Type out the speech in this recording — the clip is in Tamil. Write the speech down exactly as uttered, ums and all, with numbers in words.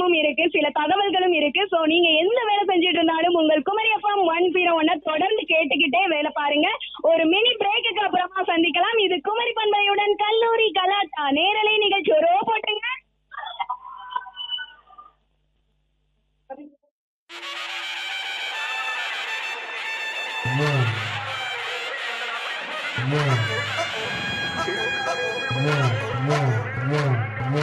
விஷயமும் இருக்கு, சில தகவல்களும் இருக்கு. சோ நீங்க எந்த வேலை செஞ்சுட்டு இருந்தாலும் உங்கள் குமரி எஃப்எம் ஒன் ஜீரோ ஒன்ன தொடர்ந்து கேட்டுக்கிட்டே வேலை பாருங்க. ஒரு மினி பிரேக்குக்கு அப்புறமா சந்திக்கலாம். இது குமரி பண்பையுடன் கல்லூரி கலாட்டா நேரலை நிகழ்ச்சி. ஒரு ஓ போட்டுங்க. One, one, one, one, one.